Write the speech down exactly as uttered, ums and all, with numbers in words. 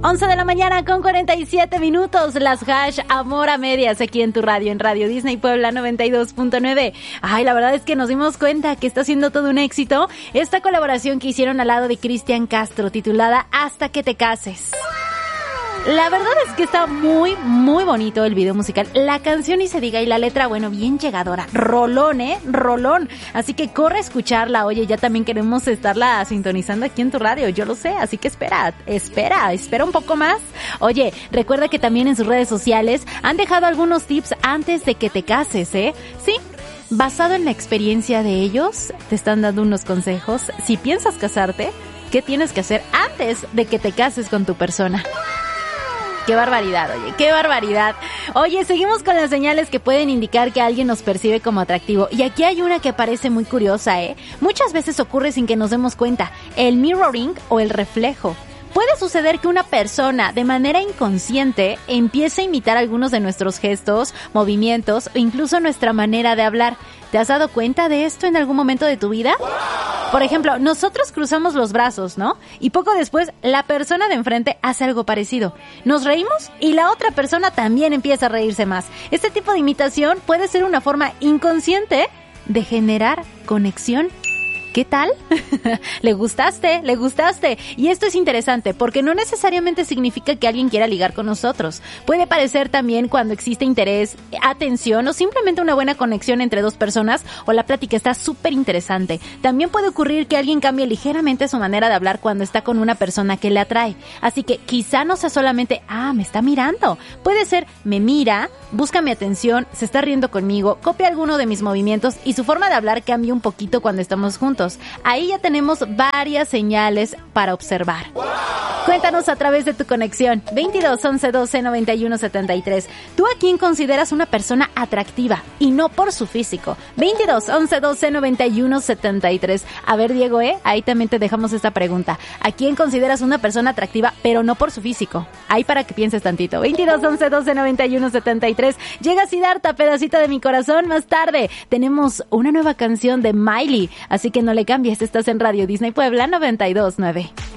once de la mañana con cuarenta y siete minutos, las hash Amor a Medias aquí en tu radio, en Radio Disney Puebla noventa y dos punto nueve. Ay, la verdad es que nos dimos cuenta que está siendo todo un éxito esta colaboración que hicieron al lado de Cristian Castro, titulada Hasta que te cases. La verdad es que está muy, muy bonito el video musical. La canción ni se diga, y la letra, bueno, bien llegadora. Rolón, ¿eh? Rolón. Así que corre a escucharla. Oye, ya también queremos estarla sintonizando aquí en tu radio, yo lo sé. Así que espera, espera, espera un poco más. Oye, recuerda que también en sus redes sociales han dejado algunos tips antes de que te cases, ¿eh? Sí. Basado en la experiencia de ellos, te están dando unos consejos. Si piensas casarte, ¿qué tienes que hacer antes de que te cases con tu persona? ¡Qué barbaridad, oye! ¡Qué barbaridad! Oye, seguimos con las señales que pueden indicar que alguien nos percibe como atractivo. Y aquí hay una que parece muy curiosa, ¿eh? Muchas veces ocurre sin que nos demos cuenta. El mirroring o el reflejo. Puede suceder que una persona, de manera inconsciente, empiece a imitar algunos de nuestros gestos, movimientos o incluso nuestra manera de hablar. ¿Te has dado cuenta de esto en algún momento de tu vida? Por ejemplo, nosotros cruzamos los brazos, ¿no? Y poco después, la persona de enfrente hace algo parecido. Nos reímos y la otra persona también empieza a reírse más. Este tipo de imitación puede ser una forma inconsciente de generar conexión. ¿Qué tal? ¿Le gustaste? ¿Le gustaste? Y esto es interesante porque no necesariamente significa que alguien quiera ligar con nosotros. Puede parecer también cuando existe interés, atención o simplemente una buena conexión entre dos personas o la plática está súper interesante. También puede ocurrir que alguien cambie ligeramente su manera de hablar cuando está con una persona que le atrae. Así que quizá no sea solamente, ah, me está mirando. Puede ser, me mira, busca mi atención, se está riendo conmigo, copia alguno de mis movimientos y su forma de hablar cambia un poquito cuando estamos juntos. Ahí ya tenemos varias señales para observar. ¡Wow! Cuéntanos a través de tu conexión veintidós, once, doce, noventa y uno, setenta y tres. ¿Tú a quién consideras una persona atractiva? Y no por su físico. veintidós, once, doce, noventa y uno, setenta y tres. A ver, Diego, ¿eh? Ahí también te dejamos esta pregunta. ¿A quién consideras una persona atractiva, pero no por su físico? Ahí para que pienses tantito. veintidós, once, doce, noventa y uno, setenta y tres. Llega Siddhartha, pedacito de mi corazón. Más tarde tenemos una nueva canción de Miley. Así que no le cambies, estás en Radio Disney Puebla noventa y dos punto nueve.